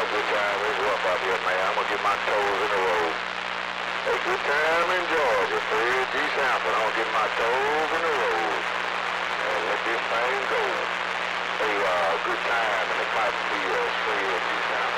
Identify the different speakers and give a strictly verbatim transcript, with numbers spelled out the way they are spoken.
Speaker 1: good time. It's rough out here, man. I'm going to get my toes in the road. Hey, good time in Georgia. Fred G. Sanford. I'm going to get my toes in the road. And let this thing go. Hey, uh, good time in the cotton fields. Fred G. Sanford.